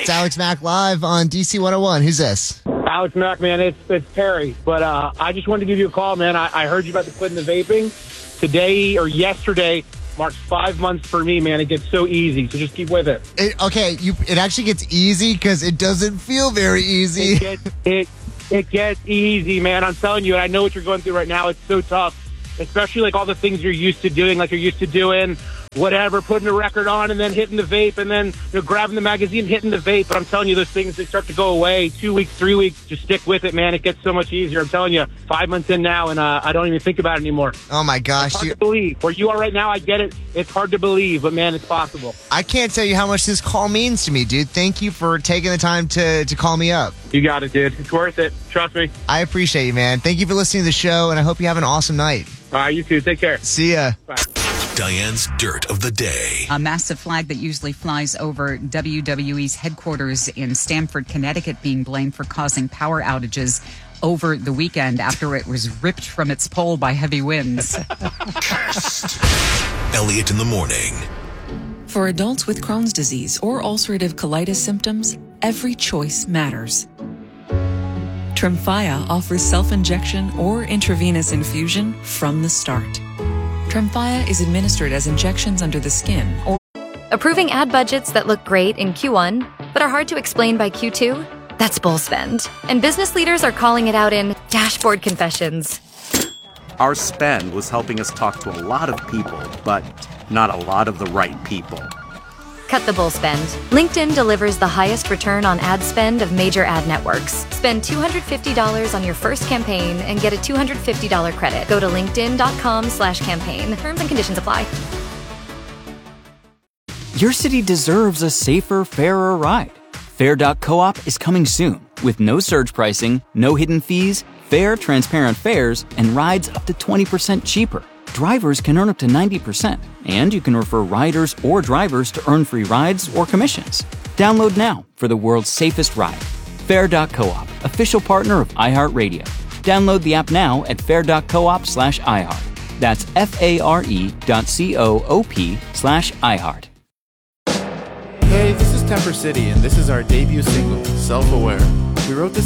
It's Alex Mack live on DC 101. Who's this? Alex Mack, man, it's Perry. But I just wanted to give you a call, man. I heard you about the quitting the vaping. Today or yesterday marks 5 months for me, man. It gets so easy, so just keep with it. It actually gets easy because it doesn't feel very easy. It gets easy, man. I'm telling you, and I know what you're going through right now. It's so tough, especially like all the things you're used to doing, like you're used to doing whatever, putting a record on and then hitting the vape and then grabbing the magazine, hitting the vape. But I'm telling you, those things, they start to go away. 2 weeks, 3 weeks, just stick with it, man. It gets so much easier. I'm telling you, 5 months in now, and I don't even think about it anymore. Oh, my gosh. It's hard to believe. Where you are right now, I get it. It's hard to believe, but, man, it's possible. I can't tell you how much this call means to me, dude. Thank you for taking the time to call me up. You got it, dude. It's worth it. Trust me. I appreciate you, man. Thank you for listening to the show, and I hope you have an awesome night. All right, you too. Take care. See ya. Bye. Diane's Dirt of the Day. A massive flag that usually flies over WWE's headquarters in Stamford, Connecticut, being blamed for causing power outages over the weekend after it was ripped from its pole by heavy winds. Elliot in the morning. For adults with Crohn's disease or ulcerative colitis symptoms, every choice matters. Tremfya offers self-injection or intravenous infusion from the start. Tremfya is administered as injections under the skin or approving ad budgets that look great in Q1, but are hard to explain by Q2? That's bull spend. And business leaders are calling it out in dashboard confessions. Our spend was helping us talk to a lot of people, but not a lot of the right people. Cut the bull spend. LinkedIn delivers the highest return on ad spend of major ad networks. Spend $250 on your first campaign and get a $250 credit. Go to linkedin.com/campaign. Terms and conditions apply. Your city deserves a safer, fairer ride. Fair.coop is coming soon with no surge pricing, no hidden fees, fair, transparent fares, and rides up to 20% cheaper. Drivers can earn up to 90%, and you can refer riders or drivers to earn free rides or commissions. Download now for the world's safest ride. Fair.coop, official partner of iHeartRadio. Download the app now at fair.coop/iHeart. That's FARE.coop/iHeart. Hey, this is Temper City, and this is our debut single, Self-Aware. We wrote this